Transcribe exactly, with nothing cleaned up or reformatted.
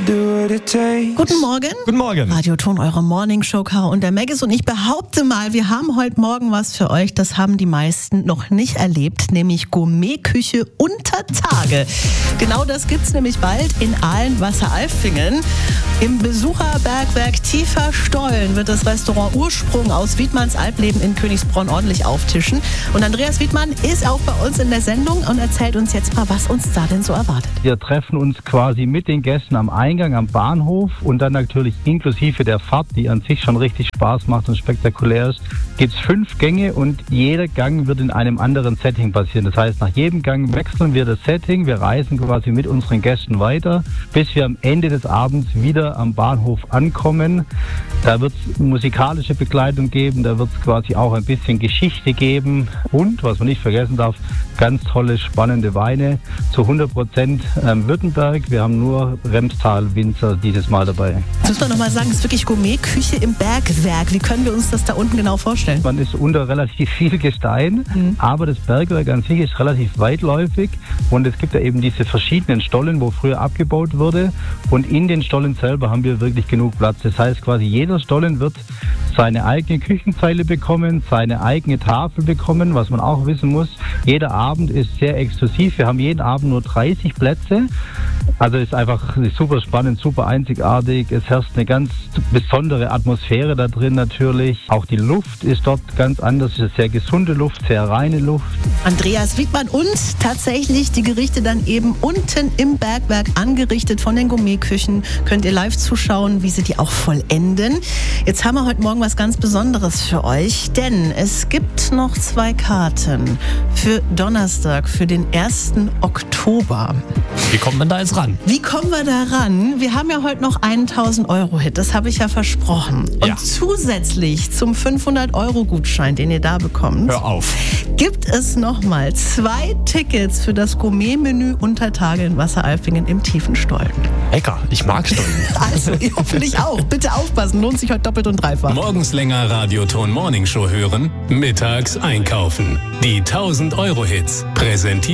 Guten Morgen. Guten Morgen. Radioton, eure Morningshow, Caro und der Maggis. Und ich behaupte mal, wir haben heute Morgen was für euch. Das haben die meisten noch nicht erlebt, nämlich Gourmetküche unter Tage. Genau das gibt's nämlich bald in Aalen-Wasseralfingen. Im Besucherbergwerk Tiefer Stollen wird das Restaurant Ursprung aus Wiedmanns Alpleben in Königsbronn ordentlich auftischen. Und Andreas Wiedmann ist auch bei uns in der Sendung und erzählt uns jetzt mal, was uns da denn so erwartet. Wir treffen uns quasi mit den Gästen am Eingang, am Bahnhof und dann natürlich inklusive der Fahrt, die an sich schon richtig Spaß macht und spektakulär ist, gibt es fünf Gänge und jeder Gang wird in einem anderen Setting passieren. Das heißt, nach jedem Gang wechseln wir das Setting, wir reisen quasi mit unseren Gästen weiter, bis wir am Ende des Abends wieder am Bahnhof ankommen. Da wird es musikalische Begleitung geben, da wird es quasi auch ein bisschen Geschichte geben und, was man nicht vergessen darf, ganz tolle, spannende Weine zu hundert Prozent Württemberg. Wir haben nur Remstal-Winzer dieses Mal dabei. Das muss man nochmal sagen, es ist wirklich Gourmetküche im Bergwerk. Wie können wir uns das da unten genau vorstellen? Man ist unter relativ viel Gestein, mhm. aber das Bergwerk an sich ist relativ weitläufig und es gibt ja eben diese verschiedenen Stollen, wo früher abgebaut wurde und in den Stollen selber haben wir wirklich genug Platz. Das heißt quasi jeder Stollen wird seine eigene Küchenzeile bekommen, seine eigene Tafel bekommen, was man auch wissen muss. Jeder Abend ist sehr exklusiv. Wir haben jeden Abend nur dreißig Plätze. Also ist einfach super spannend, super einzigartig. Es herrscht eine ganz besondere Atmosphäre da drin natürlich. Auch die Luft ist dort ganz anders. Es ist sehr gesunde Luft, sehr reine Luft. Andreas Wiedmann und tatsächlich die Gerichte dann eben unten im Bergwerk angerichtet von den Gourmetküchen. Könnt ihr live zuschauen, wie sie die auch vollenden. Jetzt haben wir heute Morgen was ganz Besonderes für euch, denn es gibt noch zwei Karten für Donnerstag, für den ersten Oktober. Wie kommt man da jetzt ran? Wie kommen wir da ran? Wir haben ja heute noch einen tausend-Euro-Hit, das habe ich ja versprochen. Und ja. zusätzlich zum fünfhundert-Euro-Gutschein, den ihr da bekommt, Hör auf. gibt es nochmal zwei Tickets für das Gourmet-Menü unter Tage in Wasseralfingen im tiefen Stollen. Lecker, ich mag Stollen. Also, ihr hoffentlich auch. Bitte aufpassen, lohnt sich heute doppelt und dreifach. Morgens länger Radioton Morningshow hören, mittags einkaufen. Die tausend-Euro-Hits präsentiert